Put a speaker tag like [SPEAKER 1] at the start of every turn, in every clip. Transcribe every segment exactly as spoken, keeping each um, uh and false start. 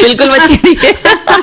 [SPEAKER 1] बिल्कुल बच्ची नहीं है।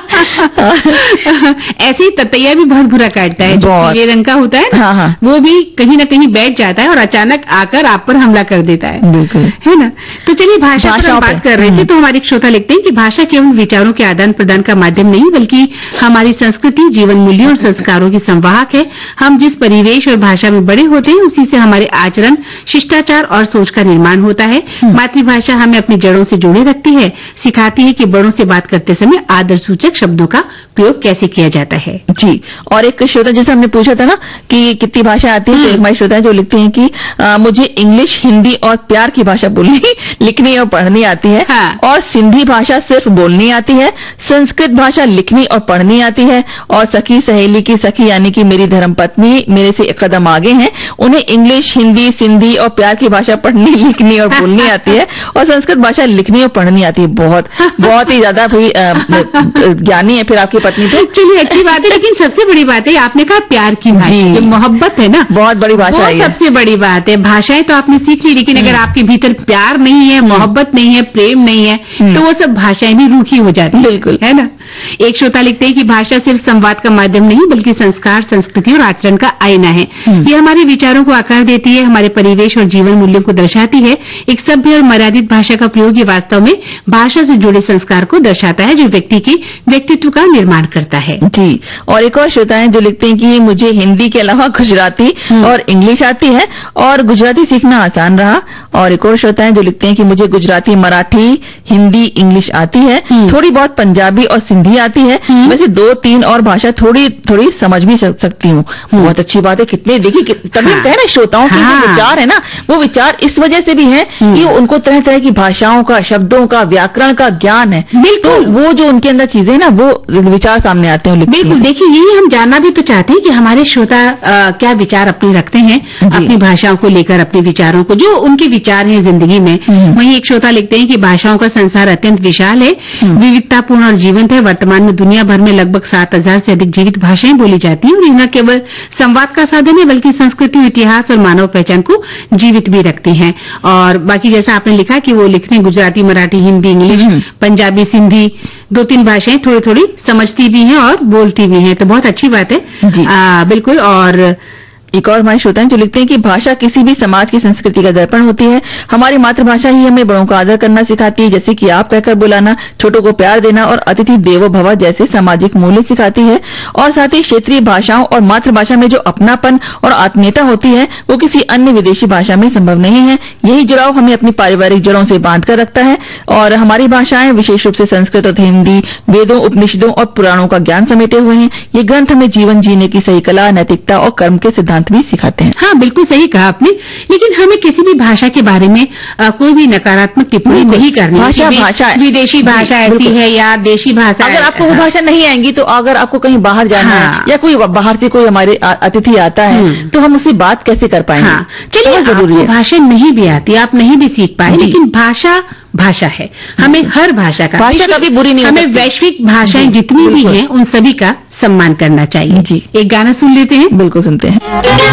[SPEAKER 2] ऐसे ही ततैया भी बहुत बुरा काटता है, जो पीले रंग का होता है ना, हाँ, हाँ। वो भी कहीं ना कहीं बैठ जाता है और अचानक आकर आप पर हमला कर देता है,
[SPEAKER 1] बिल्कुल,
[SPEAKER 2] है ना। तो चलिए भाषा पर हम बात कर रहे थे, तो हमारे एक श्रोता लिखते हैं कि भाषा केवल विचारों के आदान प्रदान का माध्यम नहीं, बल्कि हमारी संस्कृति, जीवन मूल्यों और संस्कारों की संवाहक है। हम जिस परिवेश और भाषा में बड़े होते हैं, उसी से हमारे आचरण, शिष्टाचार और सोच का निर्माण होता है। मातृभाषा हमें अपनी जड़ों से जोड़े रखती है, सिखाती है कि बड़ों से बात करते समय आदर सूचक शब्दों का प्रयोग कैसे किया जाता है।
[SPEAKER 1] जी, और एक श्रोता जैसे हमने पूछा था ना कि कितनी भाषा आती है, तो एक हमारे श्रोता है जो लिखते हैं कि आ, मुझे इंग्लिश, हिंदी और प्यार की भाषा बोलनी, लिखनी और पढ़नी आती है, हाँ। और सिंधी भाषा सिर्फ बोलनी आती है, संस्कृत भाषा लिखनी और पढ़नी आती है, और सखी सहेली की सखी यानी कि मेरी धर्मपत्नी मेरे से एक कदम आगे हैं, उन्हें इंग्लिश, हिंदी, सिंधी और प्यार की भाषा पढ़नी, लिखनी और बोलनी आती है, और संस्कृत भाषा लिखनी और पढ़नी आती है। बहुत बहुत ही ज्यादा भाई ज्ञानी है फिर आपकी पत्नी। तो
[SPEAKER 2] चलिए अच्छी बात है, लेकिन सबसे बड़ी बात है आपने कहा प्यार की भाषा, जो मोहब्बत है ना,
[SPEAKER 1] बहुत बड़ी भाषा है,
[SPEAKER 2] सबसे बड़ी बात है। भाषाएं तो आपने सीख ली, लेकिन अगर आपके भीतर प्यार नहीं है, मोहब्बत नहीं है, प्रेम नहीं है, तो वो सब भाषाएं भी रूखी हो जाती है।
[SPEAKER 1] बिल्कुल,
[SPEAKER 2] है ना। एक श्रोता लिखते हैं कि भाषा सिर्फ संवाद का माध्यम नहीं, बल्कि संस्कार, संस्कृति और आचरण का आईना है। ये हमारे विचारों को आकार देती है, हमारे परिवेश और जीवन मूल्यों को दर्शाती है। एक सभ्य और मर्यादित भाषा का प्रयोग ये वास्तव में भाषा से जुड़े संस्कार को दर्शाता है, जो व्यक्ति के व्यक्तित्व का निर्माण करता है।
[SPEAKER 1] जी, और एक और श्रोता है जो लिखते हैं कि मुझे हिंदी के अलावा गुजराती और इंग्लिश आती है, और गुजराती सीखना आसान रहा। और एक और श्रोता है जो लिखते हैं कि मुझे गुजराती, मराठी, हिंदी, इंग्लिश आती है, थोड़ी बहुत पंजाबी और सिंधी आती है, वैसे दो तीन और भाषा थोड़ी थोड़ी समझ भी सकती हूँ। बहुत अच्छी बात है। कितने देखिए तभी हाँ, है ना श्रोताओं के हाँ, विचार है ना, वो विचार इस वजह से भी है कि उनको तरह तरह की भाषाओं का, शब्दों का, व्याकरण का ज्ञान है।
[SPEAKER 2] बिल्कुल,
[SPEAKER 1] तो वो जो उनके अंदर चीजें ना, वो विचार सामने आते हैं।
[SPEAKER 2] बिल्कुल, देखिए यही हम जानना भी तो चाहते हैं कि हमारे श्रोता क्या विचार अपने रखते हैं अपनी भाषाओं को लेकर, अपने विचारों को, जो उनके विचार हैं जिंदगी में। वहीं एक श्रोता लिखते हैं कि भाषाओं का संसार अत्यंत विशाल है, विविधतापूर्ण और जीवंत है। वर्तमान में दुनिया भर में लगभग सात हजार से अधिक जीवित भाषाएं बोली जाती हैं, और यह न केवल संवाद का साधन है, बल्कि संस्कृति, इतिहास और मानव पहचान को जीवित भी रखती हैं। और बाकी जैसा आपने लिखा कि वो लिखते हैं गुजराती, मराठी, हिंदी, इंग्लिश, पंजाबी, सिंधी, दो तीन भाषाएं थोड़ी थोड़ी समझती भी हैं और बोलती भी हैं, तो बहुत अच्छी बात है। आ, बिल्कुल। और
[SPEAKER 1] एक और हमारे श्रोता हैं जो लिखते हैं कि भाषा किसी भी समाज की संस्कृति का दर्पण होती है। हमारी मातृभाषा ही हमें बड़ों का आदर करना सिखाती है, जैसे कि आप कहकर बुलाना, छोटों को प्यार देना और अतिथि देवो भव जैसे सामाजिक मूल्य सिखाती है। और साथ ही क्षेत्रीय भाषाओं और मातृभाषा में जो अपनापन और आत्मीयता होती है, वो किसी अन्य विदेशी भाषा में संभव नहीं है। यही जुड़ाव हमें अपनी पारिवारिक जड़ों से बांध कर रखता है। और हमारी भाषाएं विशेष रूप से संस्कृत और हिंदी, वेदों, उपनिषदों और पुराणों का ज्ञान समेटे हुए हैं। ये ग्रंथ हमें जीवन जीने की सही कला, नैतिकता और कर्म के सिद्धांत भी सिखाते हैं।
[SPEAKER 2] हाँ, बिल्कुल सही कहा आपने। लेकिन हमें किसी भी भाषा के बारे में आ, कोई भी नकारात्मक टिप्पणी नहीं करनी।
[SPEAKER 1] भाषा भाषा
[SPEAKER 2] विदेशी भाषा ऐसी है या देशी भाषा,
[SPEAKER 1] अगर आपको वो भाषा नहीं आएंगी, तो अगर आपको कहीं बाहर जाना है या कोई बाहर से कोई हमारे अतिथि आता है, तो हम उससे बात कैसे कर पाएंगे?
[SPEAKER 2] हाँ, चलिए, जरूरी है। भाषा नहीं भी आती, आप नहीं भी सीख पाए, लेकिन भाषा भाषा है। हमें हर भाषा का,
[SPEAKER 1] भाषा कभी बुरी नहीं,
[SPEAKER 2] हमें वैश्विक भाषाएं जितनी भी हैं उन सभी का सम्मान करना चाहिए। जी, एक गाना सुन लेते हैं।
[SPEAKER 1] बिल्कुल सुनते हैं।